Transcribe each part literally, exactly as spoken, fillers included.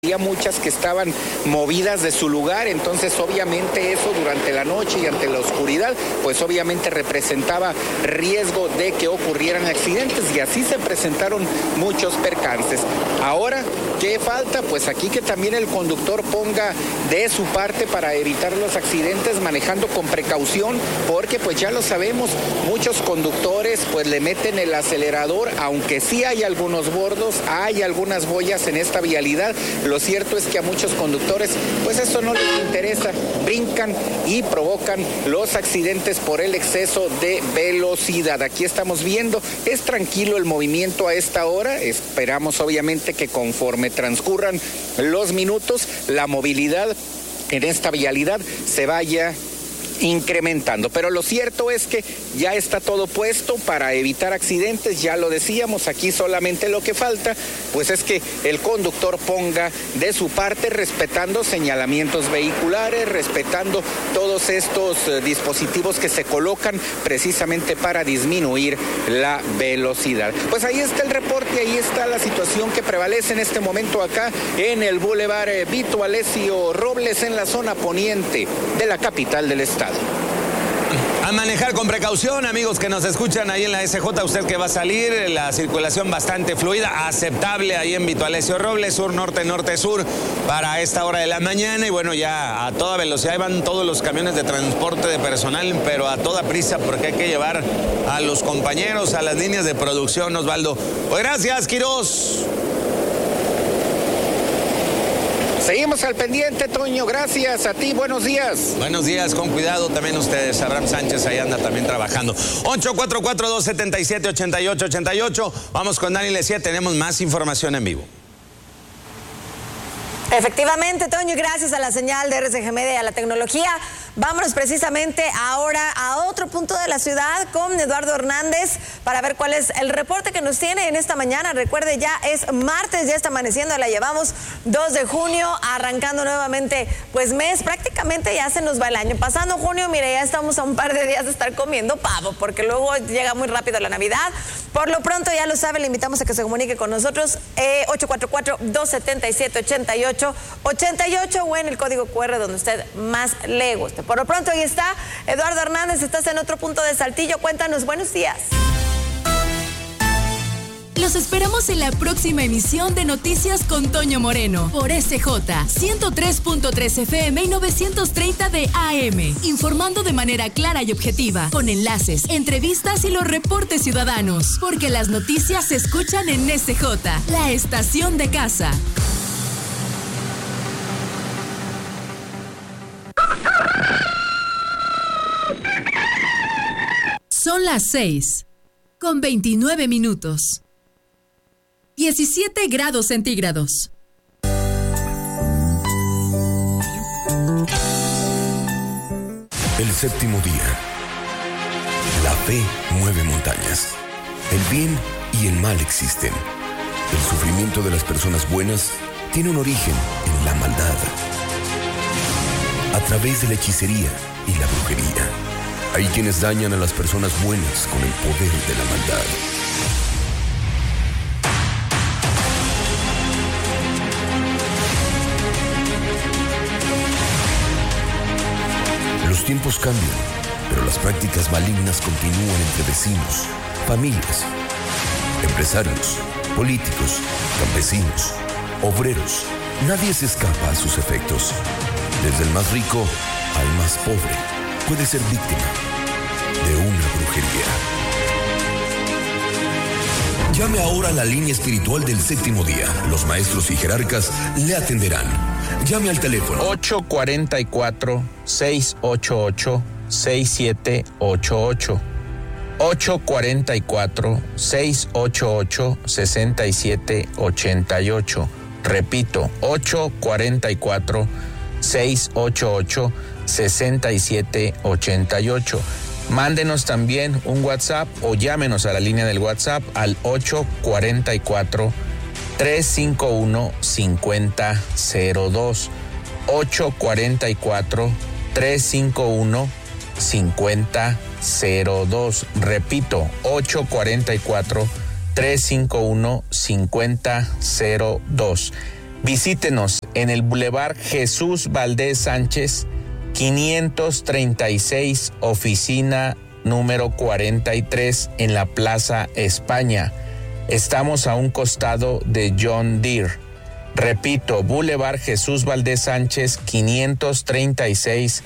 Había muchas que estaban movidas de su lugar, entonces obviamente eso durante la noche y ante la oscuridad, pues obviamente representaba riesgo de que ocurrieran accidentes y así se presentaron muchos percances. Ahora, ¿qué falta? Pues aquí que también el conductor ponga de su parte para evitar los accidentes manejando con precaución, porque pues ya lo sabemos, muchos conductores pues le meten el acelerador, aunque sí hay algunos bordos, hay algunas boyas en esta vialidad. Lo cierto es que a muchos conductores, pues eso no les interesa, brincan y provocan los accidentes por el exceso de velocidad. Aquí estamos viendo, es tranquilo el movimiento a esta hora, esperamos obviamente que conforme transcurran los minutos, la movilidad en esta vialidad se vaya incrementando, pero lo cierto es que ya está todo puesto para evitar accidentes, ya lo decíamos, aquí solamente lo que falta pues es que el conductor ponga de su parte respetando señalamientos vehiculares, respetando todos estos eh, dispositivos que se colocan precisamente para disminuir la velocidad. Pues ahí está el reporte, ahí está la situación que prevalece en este momento acá en el Boulevard eh, Vito Alessio Robles en la zona poniente de la capital del estado. A manejar con precaución, amigos que nos escuchan ahí en la S J, usted que va a salir, la circulación bastante fluida, aceptable ahí en Vito Alessio Robles, sur, norte, norte, sur, para esta hora de la mañana. Y bueno, ya a toda velocidad van todos los camiones de transporte de personal, pero a toda prisa porque hay que llevar a los compañeros a las líneas de producción, Osvaldo. Pues gracias, Quirós. Seguimos al pendiente, Toño, gracias a ti, buenos días. Buenos días, con cuidado también ustedes. Abraham Sánchez ahí anda también trabajando. ocho cuatro cuatro, dos siete siete, ocho ocho ocho ocho. Vamos con Dani Lecia, tenemos más información en vivo. Efectivamente, Toño, gracias a la señal de R C G Media y a la tecnología. Vámonos precisamente ahora a otro punto de la ciudad con Eduardo Hernández para ver cuál es el reporte que nos tiene en esta mañana. Recuerde, ya es martes, ya está amaneciendo, la llevamos dos de junio, arrancando nuevamente pues mes, prácticamente ya se nos va el año. Pasando junio, mire, ya estamos a un par de días de estar comiendo pavo, porque luego llega muy rápido la Navidad. Por lo pronto, ya lo sabe, le invitamos a que se comunique con nosotros, eh, ocho cuatro cuatro, dos siete siete, ocho ocho ocho ocho o en el código cu erre donde usted más le guste. Por lo pronto, ahí está Eduardo Hernández, estás en otro punto de Saltillo, cuéntanos, buenos días. Los esperamos en la próxima emisión de Noticias con Toño Moreno por S J ciento tres punto tres F M y novecientos treinta de A M, informando de manera clara y objetiva, con enlaces, entrevistas y los reportes ciudadanos, porque las noticias se escuchan en S J, la estación de casa. Son las seis, con veintinueve minutos. diecisiete grados centígrados. El séptimo día. La fe mueve montañas. El bien y el mal existen. El sufrimiento de las personas buenas tiene un origen en la maldad. A través de la hechicería y la brujería. Hay quienes dañan a las personas buenas con el poder de la maldad. Los tiempos cambian, pero las prácticas malignas continúan entre vecinos, familias, empresarios, políticos, campesinos, obreros. Nadie se escapa a sus efectos. Desde el más rico al más pobre puede ser víctima de una brujería. Llame ahora a la línea espiritual del séptimo día. Los maestros y jerarcas le atenderán. Llame al teléfono ocho cuatro cuatro, seis ocho ocho, seis siete ocho ocho. ocho cuatro cuatro, seis ocho ocho, seis siete ocho ocho. Repito, ocho cuatro cuatro, seis ocho ocho, seis siete ocho ocho. Mándenos también un WhatsApp o llámenos a la línea del WhatsApp al ocho cuatro cuatro, tres cinco uno, cinco cero cero dos. ocho cuatro cuatro, tres cinco uno, cinco cero cero dos. Repito, ocho cuatro cuatro, tres cinco uno, cinco cero cero dos. Visítenos en el Boulevard Jesús Valdés Sánchez, quinientos treinta y seis, oficina número cuarenta y tres, en la Plaza España. Estamos a un costado de John Deere. Repito, Boulevard Jesús Valdés Sánchez, quinientos treinta y seis,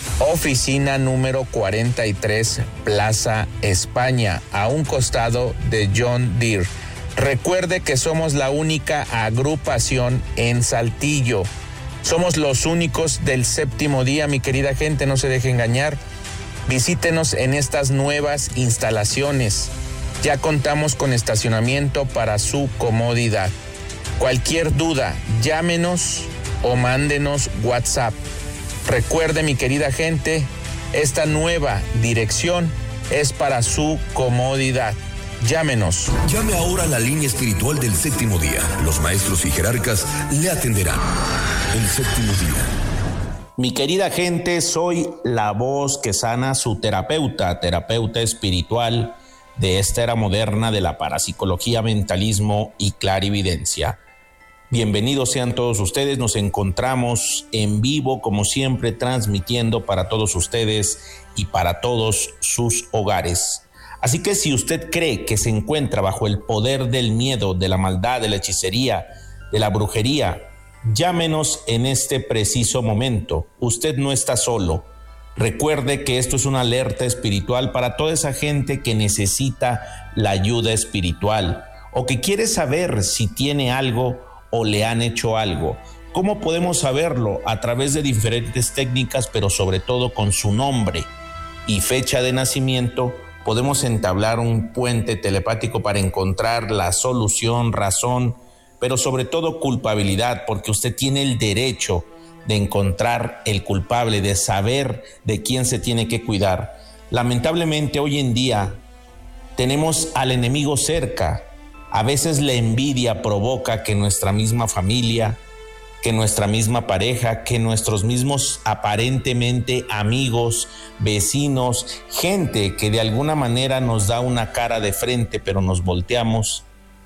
oficina número cuarenta y tres, Plaza España, a un costado de John Deere. Recuerde que somos la única agrupación en Saltillo. Somos los únicos del séptimo día, mi querida gente, no se deje engañar. Visítenos en estas nuevas instalaciones. Ya contamos con estacionamiento para su comodidad. Cualquier duda, llámenos o mándenos WhatsApp. Recuerde, mi querida gente, esta nueva dirección es para su comodidad. Llámenos. Llame ahora a la línea espiritual del séptimo día. Los maestros y jerarcas le atenderán. El séptimo día. Mi querida gente, soy la voz que sana, su terapeuta, terapeuta espiritual de esta era moderna de la parapsicología, mentalismo y clarividencia. Bienvenidos sean todos ustedes, nos encontramos en vivo como siempre transmitiendo para todos ustedes y para todos sus hogares. Así que si usted cree que se encuentra bajo el poder del miedo, de la maldad, de la hechicería, de la brujería, llámenos en este preciso momento. Usted no está solo. Recuerde que esto es una alerta espiritual para toda esa gente que necesita la ayuda espiritual o que quiere saber si tiene algo o le han hecho algo. ¿Cómo podemos saberlo? A través de diferentes técnicas, pero sobre todo con su nombre y fecha de nacimiento. Podemos entablar un puente telepático para encontrar la solución, razón, pero sobre todo culpabilidad, porque usted tiene el derecho de encontrar el culpable, de saber de quién se tiene que cuidar. Lamentablemente hoy en día tenemos al enemigo cerca. A veces la envidia provoca que nuestra misma familia, que nuestra misma pareja, que nuestros mismos aparentemente amigos, vecinos, gente que de alguna manera nos da una cara de frente, pero nos volteamos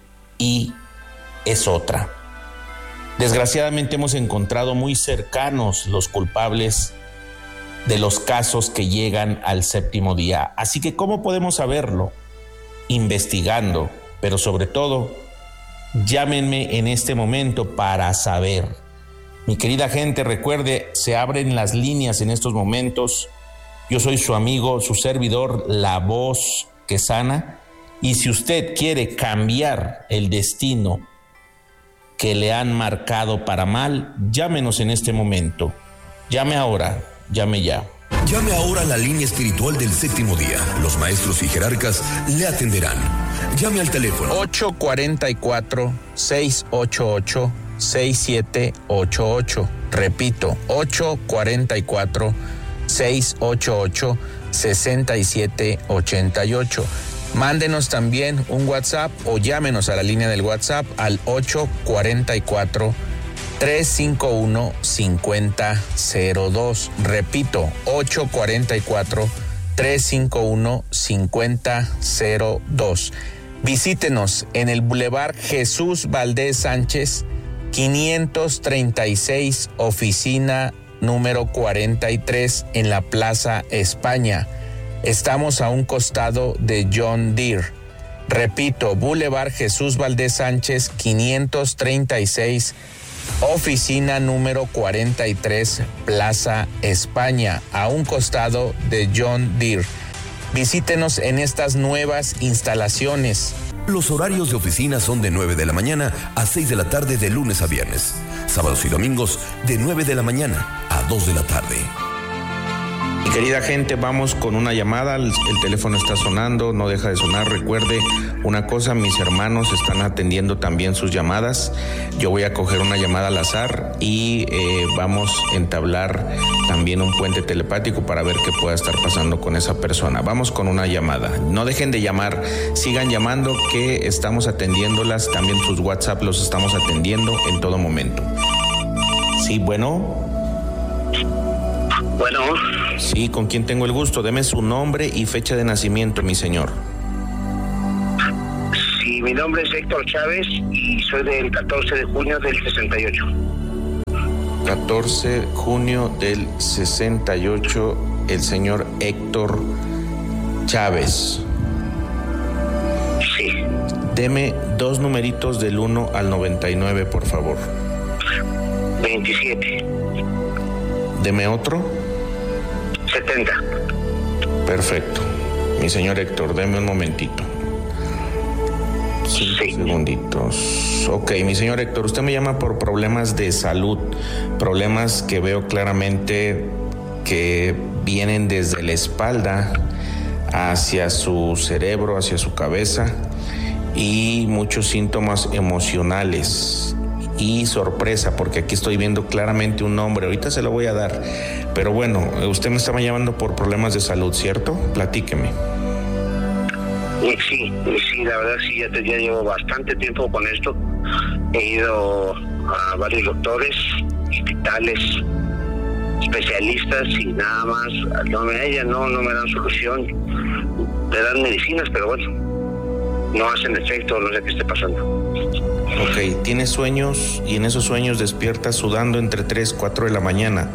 y es otra. Desgraciadamente hemos encontrado muy cercanos los culpables de los casos que llegan al séptimo día. Así que, ¿cómo podemos saberlo? Investigando, pero sobre todo, llámenme en este momento para saber. Mi querida gente, recuerde, se abren las líneas en estos momentos. Yo soy su amigo, su servidor, la voz que sana. Y si usted quiere cambiar el destino que le han marcado para mal, llámenos en este momento. Llame ahora, llame ya. Llame ahora a la línea espiritual del séptimo día. Los maestros y jerarcas le atenderán. Llame al teléfono ocho cuatro cuatro, seis ocho ocho, seis siete ocho ocho. Repito, ocho cuatro cuatro, seis ocho ocho, seis siete ocho ocho. Mándenos también un WhatsApp o llámenos a la línea del WhatsApp al ocho cuatro cuatro, tres cinco uno, cinco cero cero dos. Repito, ocho cuatro cuatro, tres cinco uno, cinco cero cero dos. Visítenos en el Boulevard Jesús Valdés Sánchez, quinientos treinta y seis, oficina número cuarenta y tres, en la Plaza España. Estamos a un costado de John Deere. Repito, Boulevard Jesús Valdés Sánchez, quinientos treinta y seis, oficina número cuarenta y tres, Plaza España, a un costado de John Deere. Visítenos en estas nuevas instalaciones. Los horarios de oficina son de nueve de la mañana a seis de la tarde de lunes a viernes. Sábados y domingos de nueve de la mañana a dos de la tarde. Mi querida gente, vamos con una llamada. El, el teléfono está sonando, no deja de sonar. Recuerde una cosa, mis hermanos están atendiendo también sus llamadas. Yo voy a coger una llamada al azar y eh, vamos a entablar también un puente telepático para ver qué pueda estar pasando con esa persona. Vamos con una llamada. No dejen de llamar, sigan llamando, que estamos atendiéndolas. También sus WhatsApp los estamos atendiendo en todo momento. Sí, bueno. Bueno. Sí, ¿con quién tengo el gusto? Deme su nombre y fecha de nacimiento, mi señor. Sí, mi nombre es Héctor Chávez y soy del catorce de junio del sesenta y ocho. catorce de junio del sesenta y ocho, el señor Héctor Chávez. Sí. Deme dos numeritos del uno al noventa y nueve, por favor. veintisiete. Deme otro. setenta. Perfecto. Mi señor Héctor, deme un momentito. Cinco Sí. segunditos. Ok, mi señor Héctor, usted me llama por problemas de salud, problemas que veo claramente que vienen desde la espalda hacia su cerebro, hacia su cabeza, y muchos síntomas emocionales y sorpresa, porque aquí estoy viendo claramente un nombre, ahorita se lo voy a dar, pero bueno, usted me estaba llamando por problemas de salud, ¿cierto? Platíqueme. Y sí, y sí, la verdad sí, ya, te, ya llevo bastante tiempo con esto. He ido a varios doctores, hospitales, especialistas y nada más, no me ella no, no me dan solución. Me dan medicinas, pero bueno, no hacen efecto, no sé qué esté pasando. Ok, ¿tiene sueños y en esos sueños despierta sudando entre tres, cuatro de la mañana?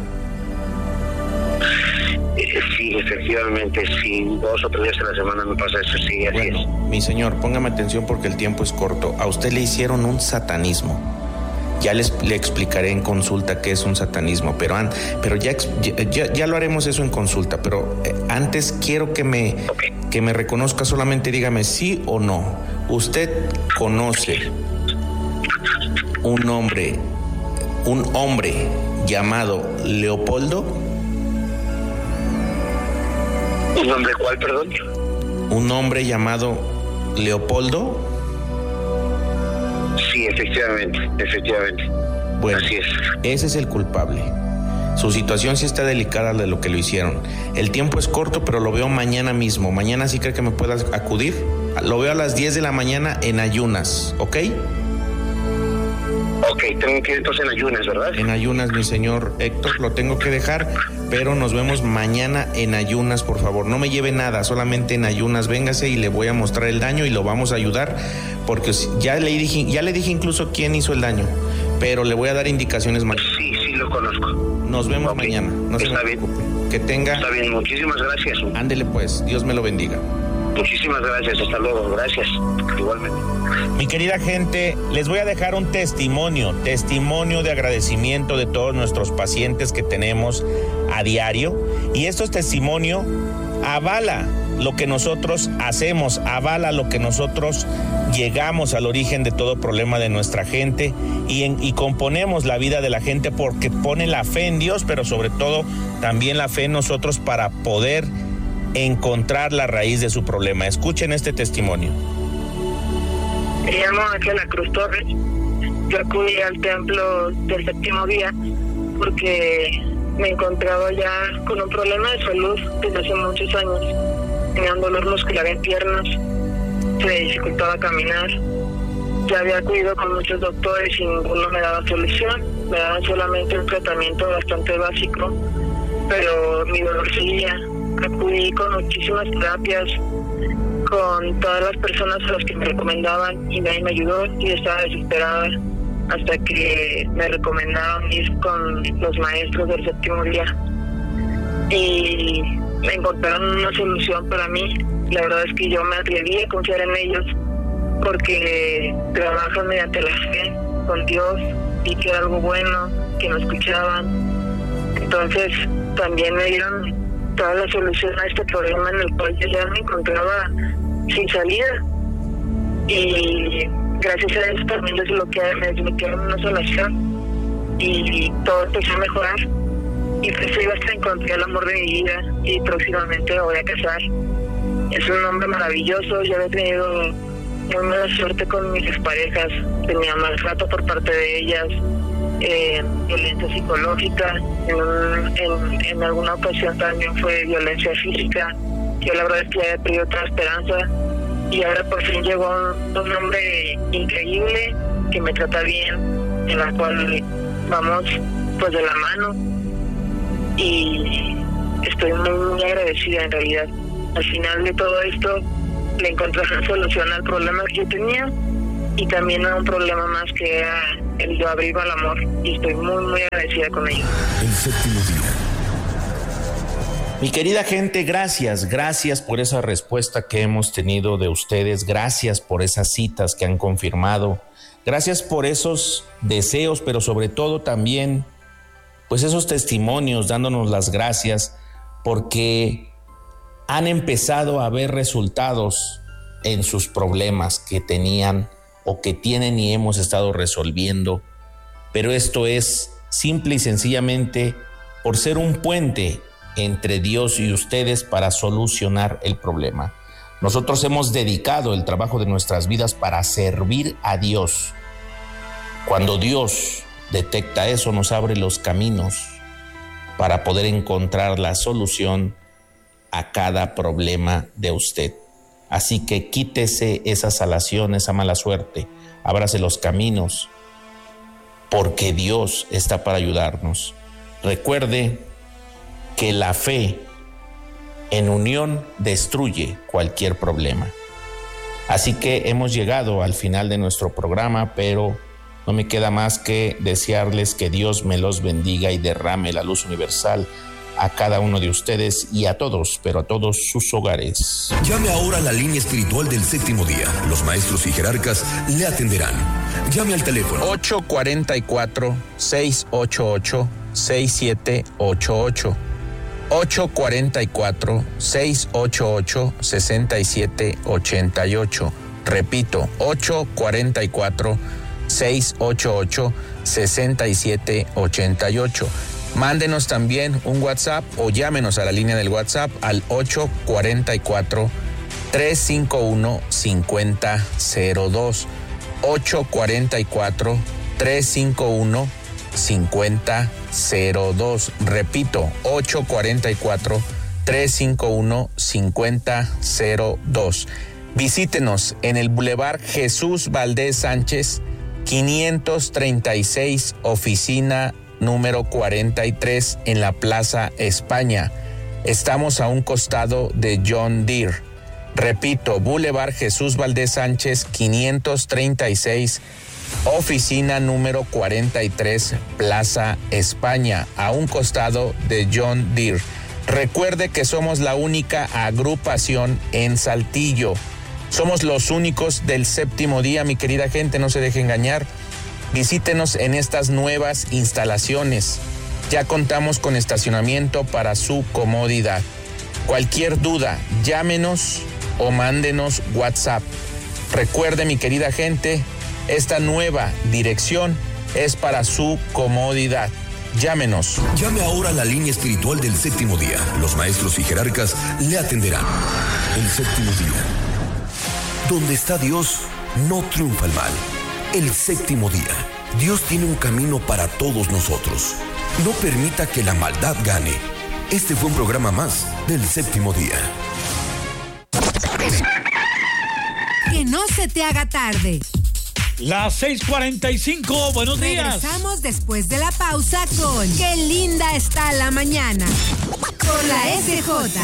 Eh, sí, efectivamente, sí, dos o tres días a la semana me pasa eso, sí, así Bueno, es. mi señor, póngame atención porque el tiempo es corto. A usted le hicieron un satanismo. Ya les, le explicaré en consulta qué es un satanismo, pero, an, pero ya, ya, ya lo haremos eso en consulta, pero eh, antes quiero que me, Okay. que me reconozca, solamente dígame sí o no. ¿Usted conoce un hombre, un hombre llamado Leopoldo? ¿Un nombre cuál, perdón? ¿Un hombre llamado Leopoldo? Sí, efectivamente, efectivamente. Bueno, Así es. ese es el culpable. Su situación sí está delicada de lo que lo hicieron. El tiempo es corto, pero lo veo mañana mismo. Mañana sí cree que me puedas acudir. Lo veo a las diez de la mañana en ayunas, ¿ok? Ok, tengo que ir entonces en ayunas, ¿verdad? En ayunas, mi señor Héctor, lo tengo que dejar, pero nos vemos mañana en ayunas, por favor. No me lleve nada, solamente en ayunas. Véngase y le voy a mostrar el daño y lo vamos a ayudar, porque ya le dije, ya le dije incluso quién hizo el daño, pero le voy a dar indicaciones mañana. Sí, sí lo conozco. Nos vemos Ok, mañana. No se está me bien. preocupe. Que tenga... Está bien, muchísimas gracias. Ándele pues, Dios me lo bendiga. Muchísimas gracias, hasta luego, gracias. Igualmente. Mi querida gente, les voy a dejar un testimonio, testimonio de agradecimiento de todos nuestros pacientes que tenemos a diario. Y este testimonio avala lo que nosotros hacemos, avala lo que nosotros llegamos al origen de todo problema de nuestra gente y, en, y componemos la vida de la gente porque pone la fe en Dios, pero sobre todo también la fe en nosotros para poder encontrar la raíz de su problema. Escuchen este testimonio. Me llamo Ángela Cruz Torres. Yo acudí al templo del séptimo día porque me encontraba ya con un problema de salud desde hace muchos años. Tenía un dolor muscular en piernas, se me dificultaba caminar. Ya había acudido con muchos doctores y ninguno me daba solución. Me daban solamente un tratamiento bastante básico, pero mi dolor seguía. Acudí con muchísimas terapias, con todas las personas a las que me recomendaban y nadie me ayudó y estaba desesperada hasta que me recomendaron ir con los maestros del séptimo día y me encontraron una solución para mí. La verdad es que yo me atreví a confiar en ellos porque trabajan mediante la fe con Dios y que era algo bueno, que me escuchaban. Entonces también me dieron toda la solución a este problema en el cual yo ya me encontraba sin salida y gracias a eso también desbloquearon, me desbloquearon una sanación y todo empezó a mejorar y pues hoy hasta encontré el amor de mi vida y próximamente me voy a casar. Es un hombre maravilloso. Yo he tenido muy mala suerte con mis exparejas, tenía maltrato por parte de ellas, eh, violencia psicológica, en, un, en, en alguna ocasión también fue violencia física. Yo la verdad es que ya he perdido toda esperanza y ahora por fin llegó un, un hombre increíble que me trata bien, en la cual vamos pues de la mano y estoy muy, muy agradecida en realidad. Al final de todo esto le encontré solución al problema que yo tenía y también a un problema más que era el yo abrirme al amor, y estoy muy, muy agradecida con ellos. El séptimo día. Mi querida gente, gracias, gracias por esa respuesta que hemos tenido de ustedes, gracias por esas citas que han confirmado, gracias por esos deseos, pero sobre todo también, pues esos testimonios dándonos las gracias porque han empezado a ver resultados en sus problemas que tenían o que tienen y hemos estado resolviendo, pero esto es simple y sencillamente por ser un puente entre Dios y ustedes para solucionar el problema. Nosotros hemos dedicado el trabajo de nuestras vidas para servir a Dios. Cuando Dios detecta eso, nos abre los caminos para poder encontrar la solución a cada problema de usted. Así que quítese esa salación, esa mala suerte, ábrase los caminos, porque Dios está para ayudarnos. Recuerde que la fe en unión destruye cualquier problema. Así que hemos llegado al final de nuestro programa, pero no me queda más que desearles que Dios me los bendiga y derrame la luz universal a cada uno de ustedes y a todos, pero a todos sus hogares. Llame ahora a la línea espiritual del séptimo día. Los maestros y jerarcas le atenderán. Llame al teléfono ocho cuatro cuatro, seis ocho ocho, seis siete ocho ocho. ocho cuatro cuatro, seis ocho ocho, seis siete ocho ocho. Repito, ocho cuatro cuatro, seis ocho ocho, seis siete ocho ocho. Mándenos también un WhatsApp o llámenos a la línea del WhatsApp al ocho cuatro cuatro, tres cinco uno, cinco cero cero dos. ocho cuatro cuatro, tres cinco uno, cinco cero cero dos. Repito, ocho cuatro cuatro, tres cinco uno, cinco cero cero dos. Visítenos en el Boulevard Jesús Valdés Sánchez, quinientos treinta y seis, oficina número cuarenta y tres, en la Plaza España. Estamos a un costado de John Deere. Repito, Boulevard Jesús Valdés Sánchez, quinientos treinta y seis, oficina número cuarenta y tres, Plaza España, a un costado de John Deere. Recuerde que somos la única agrupación en Saltillo. Somos los únicos del séptimo día, mi querida gente, no se deje engañar. Visítenos en estas nuevas instalaciones. Ya contamos con estacionamiento para su comodidad. Cualquier duda, llámenos o mándenos WhatsApp. Recuerde, mi querida gente, esta nueva dirección es para su comodidad. Llámenos. Llame ahora a la línea espiritual del séptimo día. Los maestros y jerarcas le atenderán. El séptimo día. Donde está Dios, no triunfa el mal. El séptimo día. Dios tiene un camino para todos nosotros. No permita que la maldad gane. Este fue un programa más del séptimo día. Que no se te haga tarde. Las seis cuarenta y cinco, buenos días. Regresamos después de la pausa con Qué linda está la mañana. Por la S J.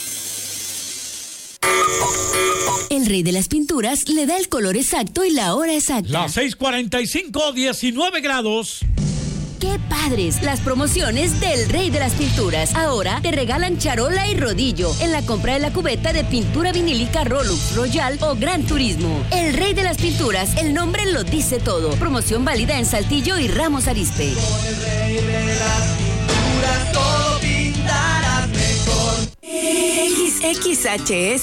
El rey de las pinturas le da el color exacto y la hora exacta. Las seis cuarenta y cinco, diecinueve grados. ¡Qué padres! Las promociones del Rey de las Pinturas. Ahora te regalan charola y rodillo en la compra de la cubeta de pintura vinílica Rolux, Royal o Gran Turismo. El Rey de las Pinturas, el nombre lo dice todo. Promoción válida en Saltillo y Ramos Arizpe. Con el Rey de las Pinturas todo pintarás mejor. X X H S